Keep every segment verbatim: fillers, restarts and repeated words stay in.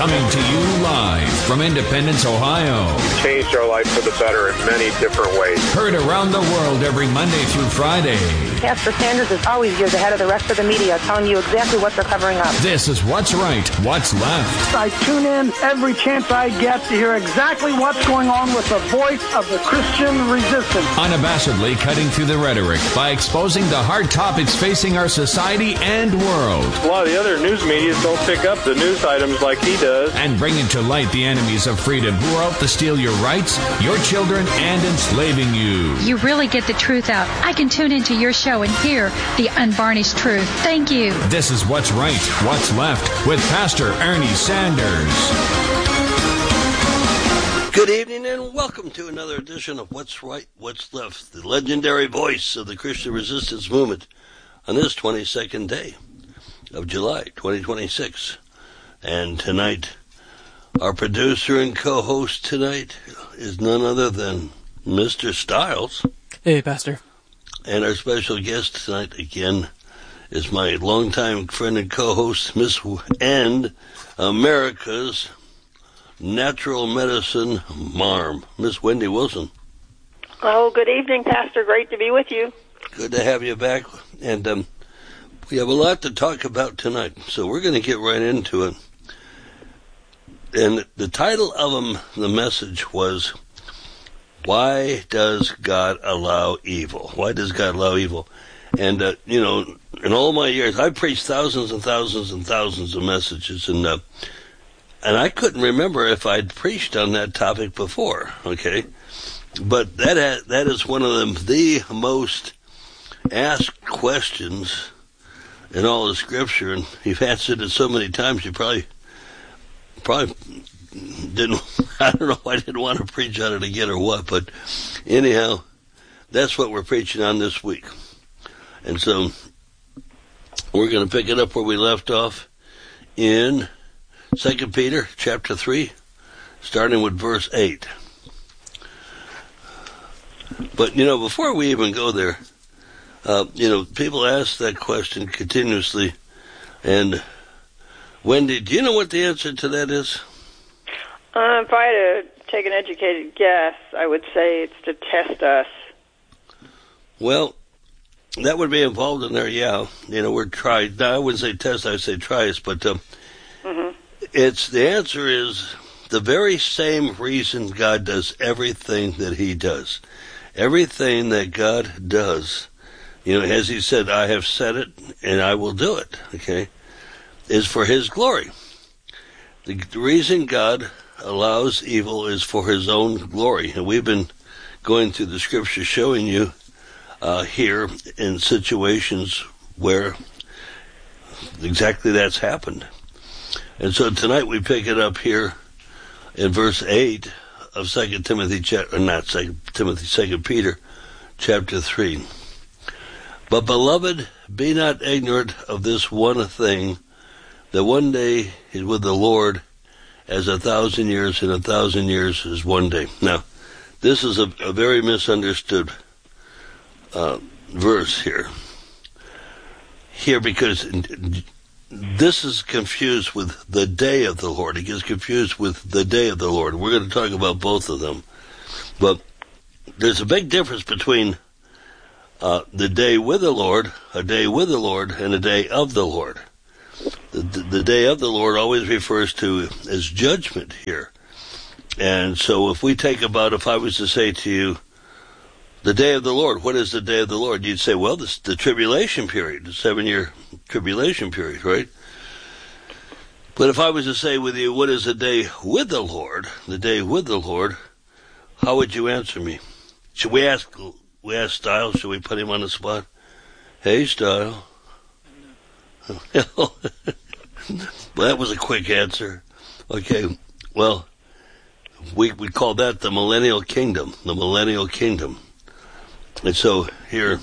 Coming to you live from Independence, Ohio. Changed our life for the better in many different ways. Heard around the world every Monday through Friday. Pastor Sanders is always years ahead of the rest of the media, telling you exactly what they're covering up. This is What's Right, What's Left. I tune in every chance I get to hear exactly what's going on with the voice of the Christian resistance. Unabashedly cutting through the rhetoric by exposing the hard topics facing our society and world. A lot of the other news media don't pick up the news items like he does. And bringing to light the enemies of freedom who are out to steal your rights, your children, and enslaving you. You really get the truth out. I can tune into your show and hear the unvarnished truth. Thank you. This is What's Right, What's Left with Pastor Ernie Sanders. Good evening and welcome to another edition of What's Right, What's Left, the legendary voice of the Christian resistance movement on this twenty-second day of July twenty twenty-six. And tonight, our producer and co-host tonight is none other than Mister Styles. Hey, Pastor. And our special guest tonight, again, is my longtime friend and co-host, Miss and America's natural medicine marm, Miss Wendy Wilson. Oh, good evening, Pastor. Great to be with you. Good to have you back. And um, we have a lot to talk about tonight, so we're going to get right into it. And the title of um, the message was, Why Does God Allow Evil? Why does God allow evil? And, uh, you know, in all my years, I've preached thousands and thousands and thousands of messages, and uh, and I couldn't remember if I'd preached on that topic before, okay? But that ha- that is one of them, the most asked questions in all of Scripture, and you've answered it so many times, you probably... Probably didn't, I don't know, I didn't want to preach on it again or what, but anyhow, that's what we're preaching on this week. And so, we're going to pick it up where we left off in Second Peter chapter three, starting with verse eight. But, you know, before we even go there, uh, you know, people ask that question continuously, and Wendy, do you know what the answer to that is? Uh, if I had to take an educated guess, I would say it's to test us. Well, that would be involved in there, yeah. You know, we're trying. Now, I wouldn't say test, I would say try us, but um, mm-hmm. it's the answer is the very same reason God does everything that he does. Everything that God does, you know, as he said, I have said it and I will do it, okay? Is for his glory. The, the reason God allows evil is for his own glory. And we've been going through the scripture showing you uh, here in situations where exactly that's happened. And so tonight we pick it up here in verse eight of Second Timothy, or not Second Timothy, Second Peter, chapter three. But beloved, be not ignorant of this one thing, that one day is with the Lord as a thousand years, and a thousand years is one day. Now, this is a, a very misunderstood uh, verse here. Here, because this is confused with the day of the Lord. It gets confused with the day of the Lord. We're going to talk about both of them. But there's a big difference between uh, the day with the Lord, a day with the Lord, and a day of the Lord. The, the, the day of the Lord always refers to as judgment here. And so if we take about, if I was to say to you, the day of the Lord, what is the day of the Lord? You'd say, well, this the tribulation period, the seven-year tribulation period, right? But if I was to say with you, what is the day with the Lord, the day with the Lord, how would you answer me? Should we ask, we ask Style, should we put him on the spot? Hey, Style. Well, that was a quick answer. Okay, well, we we call that the millennial kingdom, the millennial kingdom. And so here,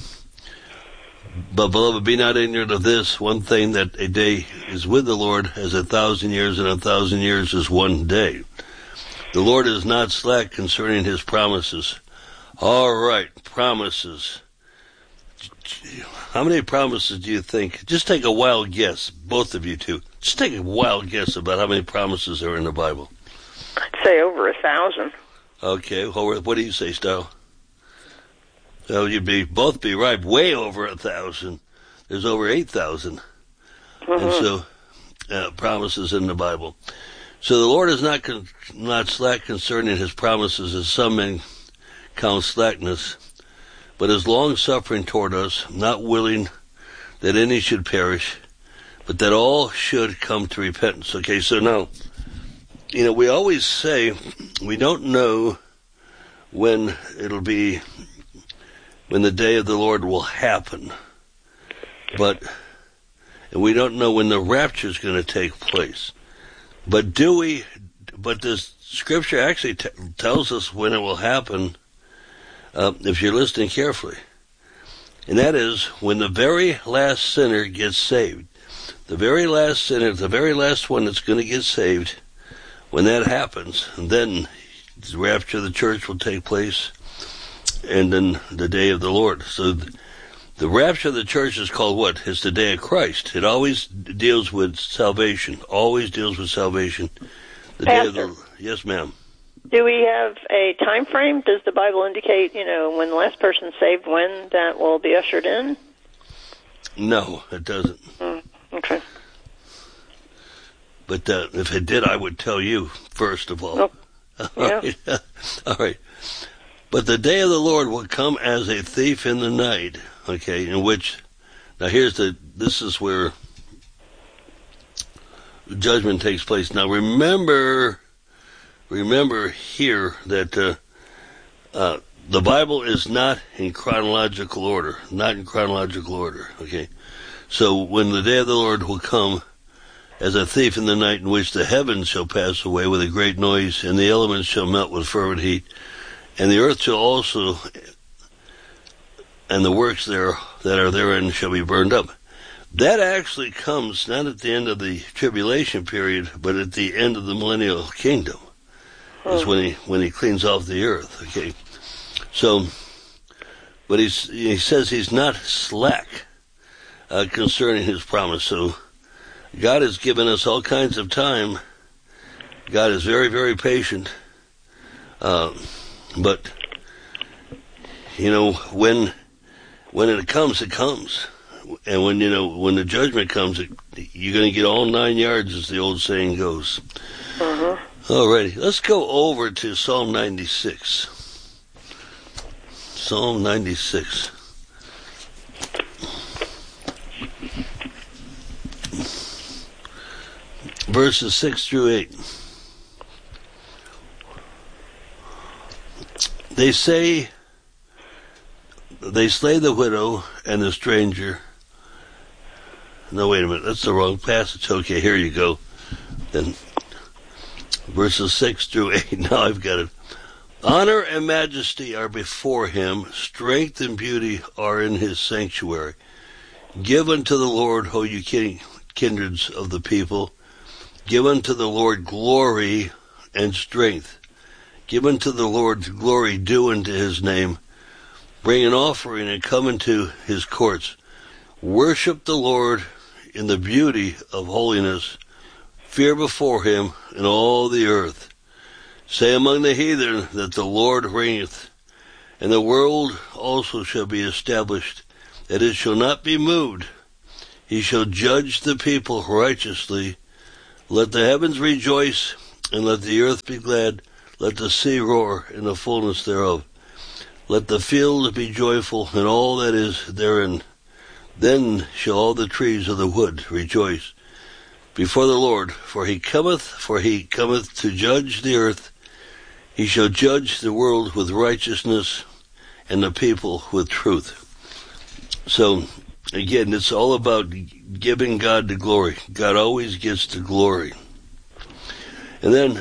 but beloved, be not ignorant of this, one thing, that a day is with the Lord as a thousand years, and a thousand years is one day. The Lord is not slack concerning his promises. All right, promises. how many promises do you think? Just take a wild guess, both of you two. Just take a wild guess about how many promises are in the Bible. I'd say over a thousand. Okay, well, what do you say, Stowe? So you'd be both be right, way over a thousand. There's over eight thousand, mm-hmm. and so uh, promises in the Bible. So the Lord is not con- not slack concerning His promises, as some men count slackness, but is long-suffering toward us, not willing that any should perish, but that all should come to repentance. Okay, so now, you know, we always say we don't know when it'll be, when the day of the Lord will happen, but and we don't know when the rapture is going to take place. But do we, but the Scripture actually t- tells us when it will happen, uh, if you're listening carefully. And that is when the very last sinner gets saved. The very last sinner, the very last one that's going to get saved, when that happens, and then the rapture of the church will take place, and then the day of the Lord. So th- the rapture of the church is called what? It's the day of Christ. It always deals with salvation. Always deals with salvation. The Pastor, day of the yes, ma'am. Do we have a time frame? Does the Bible indicate, you know, when the last person's saved, when that will be ushered in? No, it doesn't. Mm, okay. But uh, if it did, I would tell you first of all. Oh, all yeah. right. All right. But the day of the Lord will come as a thief in the night. Okay, in which, now here's the, this is where judgment takes place. Now remember, remember here that uh, uh, the Bible is not in chronological order, not in chronological order, okay? So when the day of the Lord will come as a thief in the night, in which the heavens shall pass away with a great noise, and the elements shall melt with fervent heat, and the earth shall also, and the works there that are therein shall be burned up. That actually comes not at the end of the tribulation period, but at the end of the millennial kingdom. Is when he when he cleans off the earth. Okay, so, but he's he says he's not slack uh, concerning his promise. So God has given us all kinds of time. God is very, very patient. Uh, but you know, when when it comes, it comes. And when, you know, when the judgment comes, it, you're going to get all nine yards, as the old saying goes. Uh-huh. Alrighty, let's go over to Psalm ninety-six. Psalm ninety-six. Verses six through eight. They say, they slay the widow and the stranger. No, wait a minute, that's the wrong passage. Okay, here you go. Then verses six through eight. Now I've got it. Honor and majesty are before him. Strength and beauty are in his sanctuary. Give unto the Lord, O you kindreds of the people. Give unto the Lord glory and strength. Give unto the Lord glory due unto his name. Bring an offering and come into his courts. Worship the Lord in the beauty of holiness. Fear before him in all the earth. Say among the heathen that the Lord reigneth, and the world also shall be established, that it shall not be moved. He shall judge the people righteously. Let the heavens rejoice, and let the earth be glad. Let the sea roar in the fullness thereof. Let the field be joyful, and all that is therein. Then shall all the trees of the wood rejoice before the Lord, for he cometh, for he cometh to judge the earth. He shall judge the world with righteousness, and the people with truth. So, again, it's all about giving God the glory. God always gets the glory. And then,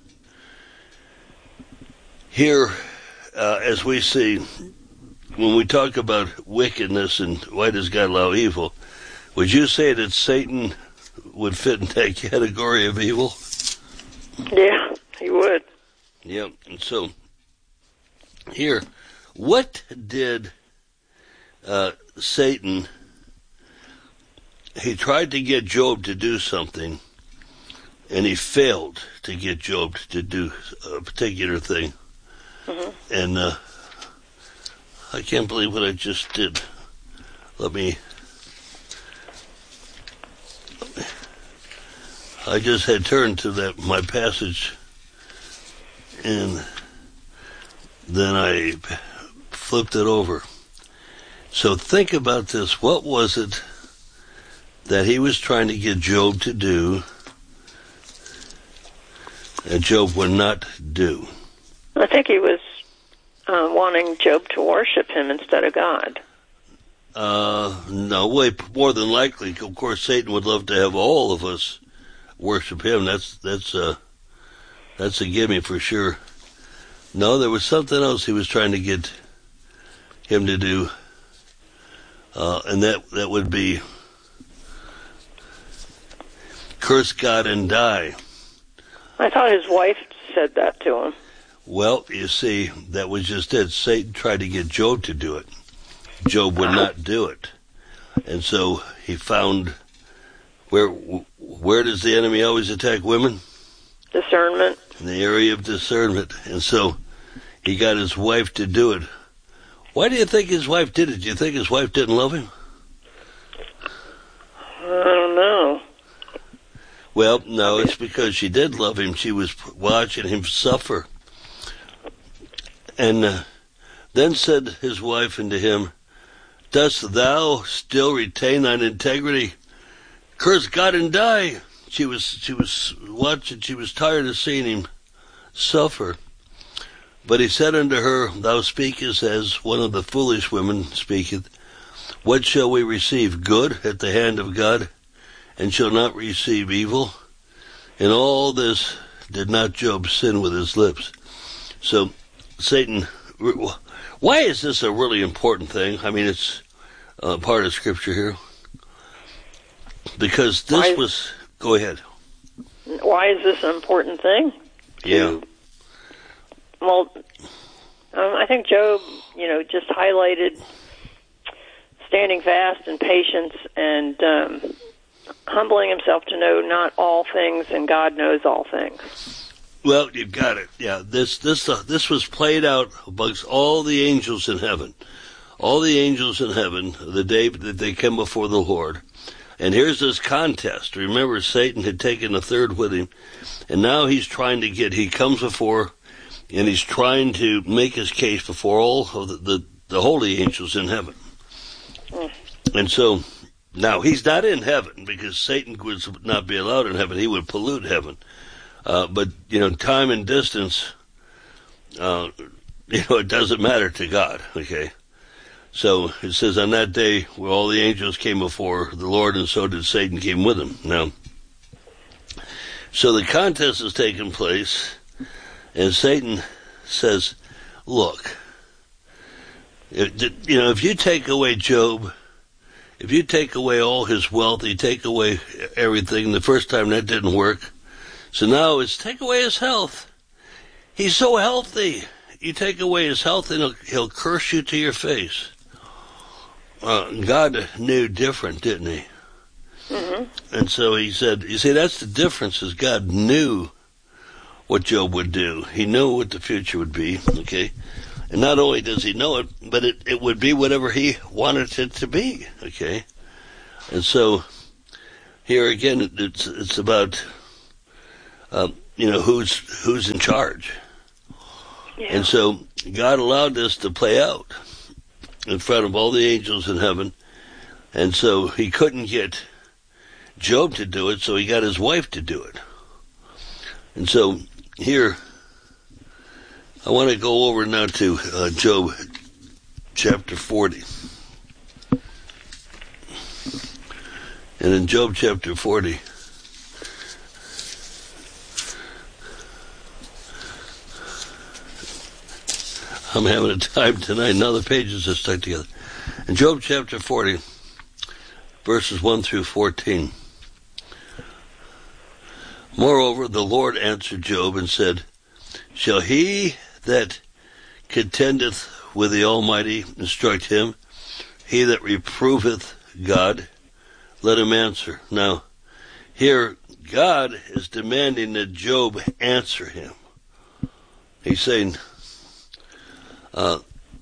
here, uh, as we see, when we talk about wickedness and why does God allow evil, would you say that Satan would fit in that category of evil? Yeah, he would. Yep. And so, here, what did uh, Satan, he tried to get Job to do something, and he failed to get Job to do a particular thing. Mm-hmm. And uh, I can't believe what I just did. Let me... I just had turned to that my passage, and then I flipped it over. So think about this. What was it that he was trying to get Job to do that Job would not do? I think he was uh, wanting Job to worship him instead of God. Uh, no, way more than likely. Of course, Satan would love to have all of us worship him. That's that's uh that's a gimme for sure. No, there was something else he was trying to get him to do, uh, and that that would be curse God and die. I thought his wife said that to him. Well, you see, that was just it. Satan tried to get Job to do it. Job would not do it, and so he found where. Where does the enemy always attack women? Discernment. In the area of discernment. And so he got his wife to do it. Why do you think his wife did it? Do you think his wife didn't love him? I don't know. Well, no, it's because she did love him. She was watching him suffer. And uh, then said his wife unto him, dost thou still retain thine integrity? Curse God and die. She was she was watching, she was tired of seeing him suffer. But he said unto her, thou speakest as one of the foolish women speaketh. What shall we receive? Good at the hand of God, and shall not receive evil? In all this did not Job sin with his lips. So Satan, why is this a really important thing? I mean, it's uh, part of Scripture here. Because this why, was... Go ahead. Why is this an important thing? Yeah. Well, um, I think Job, you know, just highlighted standing fast and patience and um, humbling himself to know not all things and God knows all things. Well, you've got it. Yeah, this this uh, this was played out amongst all the angels in heaven. All the angels in heaven, the day that they came before the Lord. And here's this contest. Remember, Satan had taken a third with him, and now he's trying to get, he comes before, and he's trying to make his case before all of the, the, the holy angels in heaven. Mm. And so, now, he's not in heaven, because Satan would not be allowed in heaven. He would pollute heaven. Uh, but, you know, time and distance, uh, you know, it doesn't matter to God, okay? So it says, on that day where all the angels came before the Lord, and so did Satan came with him. Now, so the contest has taken place, and Satan says, look, if, you know, if you take away Job, if you take away all his wealth, you take away everything, the first time that didn't work, so now it's take away his health. He's so healthy. You take away his health, and he'll, he'll curse you to your face. Uh, God knew different, didn't he? Mm-hmm. And so he said, you see, that's the difference, is God knew what Job would do. He knew what the future would be, okay? And not only does he know it, but it, it would be whatever he wanted it to be, okay? And so here again, it's it's about, uh, you know, who's who's in charge. Yeah. And so God allowed this to play out in front of all the angels in heaven. And so he couldn't get Job to do it, so he got his wife to do it. And so here, I want to go over now to uh, Job chapter forty. And in Job chapter forty, I'm having a time tonight. Now the pages are stuck together. In Job chapter forty, verses one through fourteen. Moreover, the Lord answered Job and said, shall he that contendeth with the Almighty instruct him? he that reproveth God, let him answer. Now, here, God is demanding that Job answer him. He's saying, uh,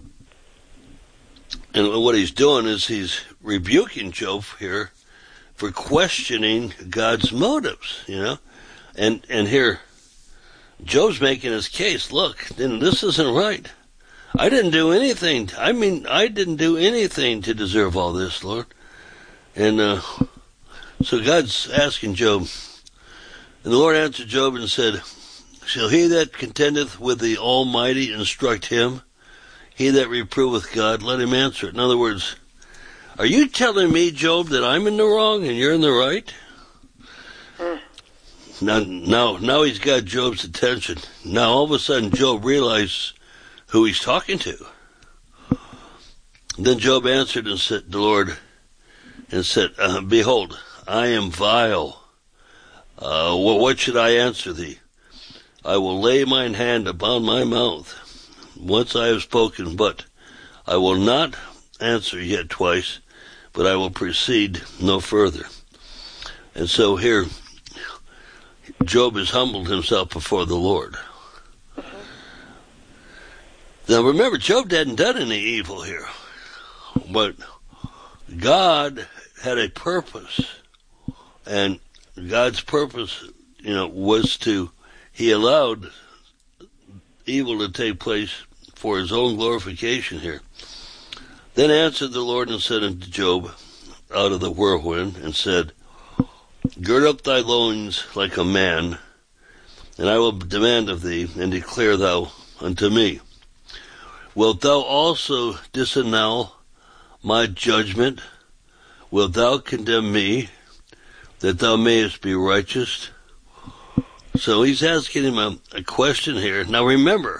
and what he's doing is he's rebuking Job here for questioning God's motives, you know. And and here, Job's making his case. Look, this isn't right. I didn't do anything. I mean, I didn't do anything to deserve all this, Lord. And uh, so God's asking Job. And the Lord answered Job and said, shall he that contendeth with the Almighty instruct him? He that reproveth God, let him answer it. In other words, are you telling me, Job, that I'm in the wrong and you're in the right? Mm. Now, now, now he's got Job's attention. Now all of a sudden Job realizes who he's talking to. Then Job answered and said, the Lord, and said, uh, behold, I am vile. Uh, well, what should I answer thee? I will lay mine hand upon my mouth. Once I have spoken, but I will not answer yet twice, but I will proceed no further. And so here, Job has humbled himself before the Lord. Mm-hmm. Now remember, Job hadn't done any evil here, but God had a purpose, and God's purpose, you know, was to, he allowed evil to take place for his own glorification here. Then answered the Lord and said unto Job out of the whirlwind, and said, gird up thy loins like a man, and I will demand of thee, and declare thou unto me. Wilt thou also disannul my judgment? Wilt thou condemn me, that thou mayest be righteous? So he's asking him a, a question here. Now remember,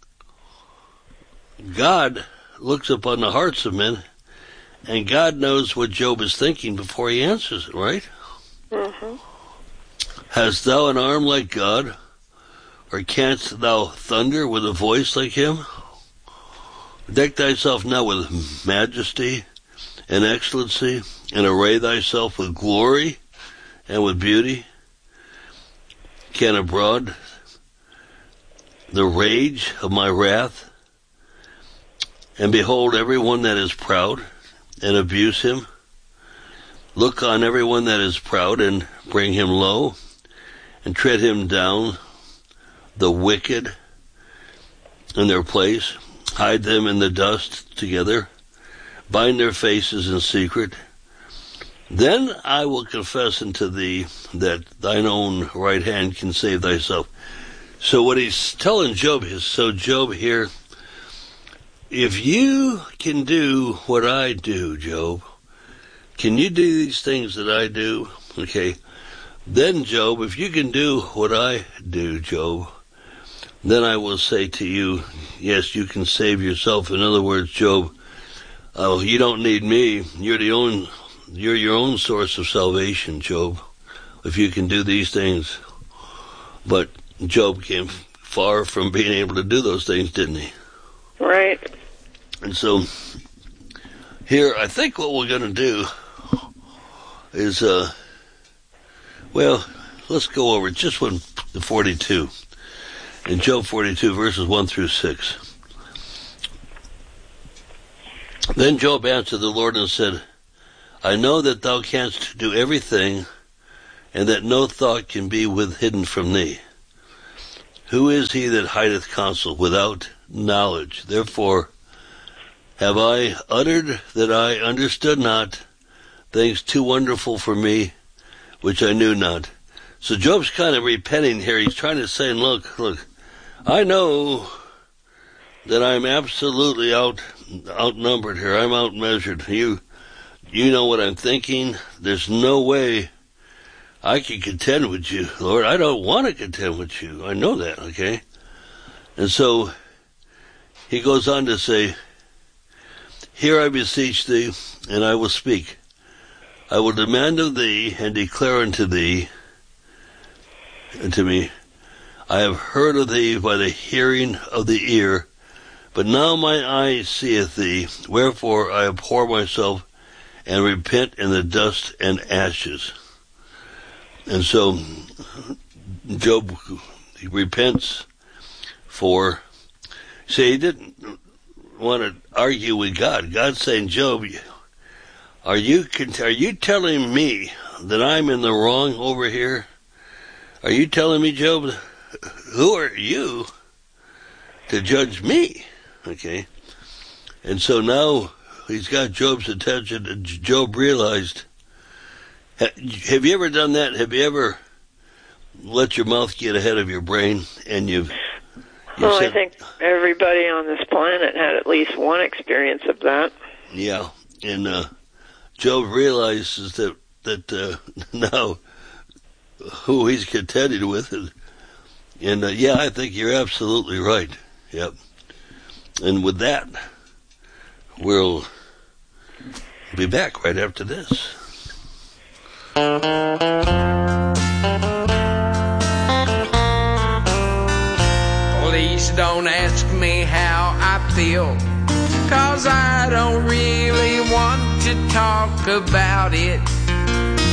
God looks upon the hearts of men, and God knows what Job is thinking before he answers it, right? Mm-hmm. Hast thou an arm like God, or canst thou thunder with a voice like him? Deck thyself now with majesty and excellency, and array thyself with glory and with beauty. Can abroad the rage of my wrath, and behold every one that is proud, and abuse him? Look on every one that is proud, and bring him low, and tread him down, the wicked in their place, hide them in the dust together, bind their faces in secret. Then I will confess unto thee that thine own right hand can save thyself. So what he's telling Job is, so Job here, if you can do what I do, Job, can you do these things that I do? Okay. Then, Job, if you can do what I do, Job, then I will say to you, yes, you can save yourself. In other words, Job, oh, you don't need me. You're the own, you're your own source of salvation, Job, if you can do these things. But Job came far from being able to do those things, didn't he? Right. And so here, I think what we're going to do is, uh, well, let's go over just one, the forty-two. In Job forty-two, verses one through six. Then Job answered the Lord and said, I know that thou canst do everything, and that no thought can be withhidden from thee. Who is he that hideth counsel without knowledge? Therefore have I uttered that I understood not things too wonderful for me, which I knew not. So Job's kind of repenting here. He's trying to say, look, look, I know that I'm absolutely out outnumbered here. I'm outmeasured. You, you know what I'm thinking. There's no way I can contend with you, Lord. I don't want to contend with you. I know that, okay? And so he goes on to say, Hear I beseech thee, and I will speak. I will demand of thee, and declare unto thee, and to me, I have heard of thee by the hearing of the ear, But now my eye seeth thee, wherefore I abhor myself and repent in the dust and ashes. And so Job, he repents for, see, he didn't want to argue with God. God's saying, Job, are you, are you telling me that I'm in the wrong over here? Are you telling me, Job, who are you to judge me? Okay. And so now he's got Job's attention, and Job realized, have you ever done that? Have you ever let your mouth get ahead of your brain and you've... You well, said, I think everybody on this planet had at least one experience of that. Yeah, and uh, Job realizes that, that uh, now who he's contended with, and, and uh, yeah, I think you're absolutely right. Yep. And with that, we'll be back right after this. Please don't ask me how I feel, 'cause I don't really want to talk about it.